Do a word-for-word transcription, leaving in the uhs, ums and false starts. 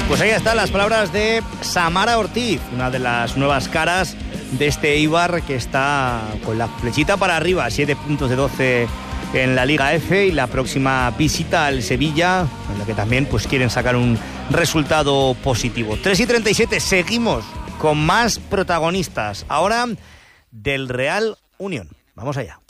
Pues ahí están las palabras de Samara Ortiz, una de las nuevas caras de este Eibar que está con la flechita para arriba, siete puntos de doce en la Liga F, y la próxima visita al Sevilla, en la que también pues quieren sacar un resultado positivo. tres y treinta y siete, seguimos con más protagonistas, ahora del Real Unión. Vamos allá.